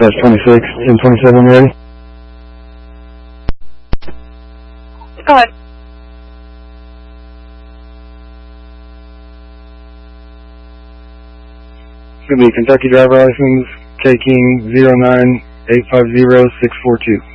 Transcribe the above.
Dispatch 26, 1027, ready? Go ahead. Should be Kentucky driver license, K King 09850-642.